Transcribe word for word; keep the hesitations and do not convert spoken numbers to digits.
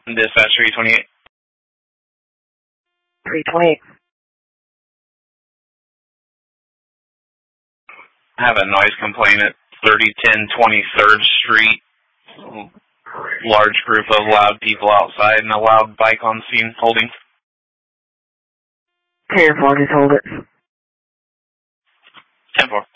Dispatch three twenty-eight. three twenty-eight. I have a noise complaint at thirty ten twenty-third Street. Large group of loud people outside and a loud bike on scene holding. ten four, just hold it. ten four.